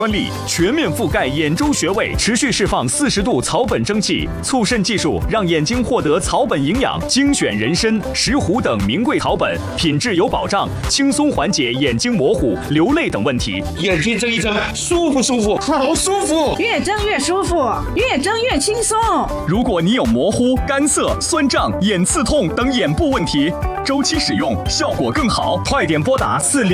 专利全面覆盖眼周穴位，持续释放40度草本蒸汽，促渗技术让眼睛获得草本营养，精选人参、石斛等名贵草本，品质有保障，轻松缓解眼睛模糊、流泪等问题。 眼睛睁一睁，舒不舒服？好舒服， 越睁越舒服，越睁越轻松。 如果你有模糊、干涩、酸胀、眼刺痛等眼部问题，周期使用效果更好，快点拨打40。